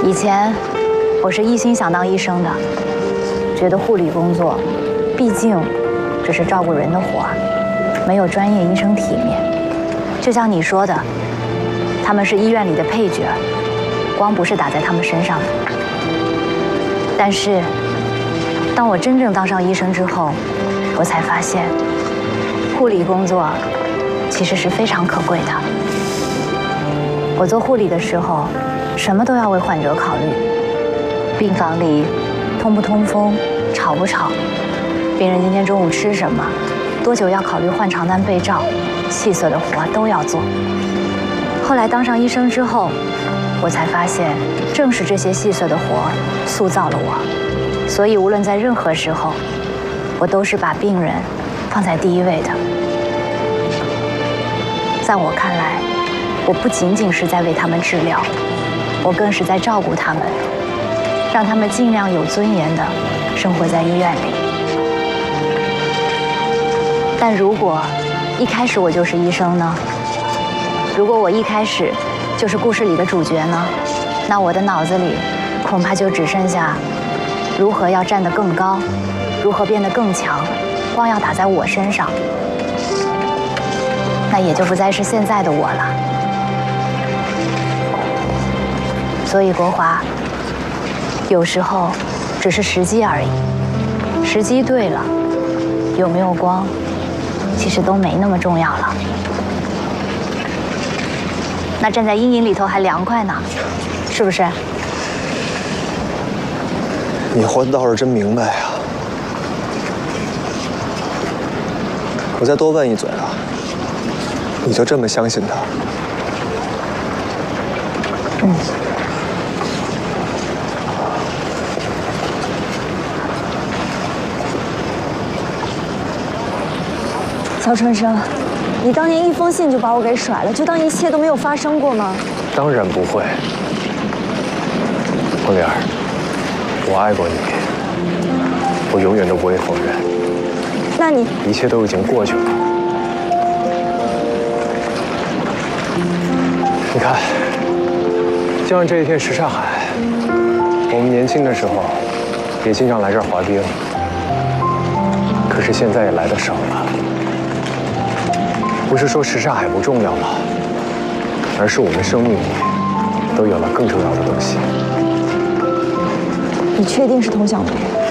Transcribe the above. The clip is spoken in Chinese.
以前我是一心想当医生的，觉得护理工作毕竟只是照顾人的活儿，没有专业医生体面。就像你说的，他们是医院里的配角，光不是打在他们身上的。但是，当我真正当上医生之后，我才发现，护理工作其实是非常可贵的。我做护理的时候，什么都要为患者考虑，病房里通不通风，吵不吵，病人今天中午吃什么，多久要考虑换床单被罩，细碎的活都要做。后来当上医生之后，我才发现，正是这些细碎的活塑造了我。所以无论在任何时候，我都是把病人放在第一位的。在我看来，我不仅仅是在为他们治疗，我更是在照顾他们，让他们尽量有尊严地生活在医院里。但如果一开始我就是医生呢？如果我一开始就是故事里的主角呢？那我的脑子里恐怕就只剩下如何要站得更高，如何变得更强，光要打在我身上，那也就不再是现在的我了。所以国华，有时候只是时机而已，时机对了，有没有光，其实都没那么重要了。那站在阴影里头还凉快呢，是不是？ 你活的倒是真明白呀！我再多问一嘴啊，你就这么相信他？ 嗯。 曹春生，你当年一封信就把我给甩了，就当一切都没有发生过吗？ 当然不会，梦莲儿，我爱过你，我永远都不会否认。 那你一切都已经过去了。你看，就像这一片什刹海，我们年轻的时候也经常来这儿滑冰，可是现在也来的少了。不是说什刹海不重要了，而是我们生命里都有了更重要的东西。 你确定是佟小梅？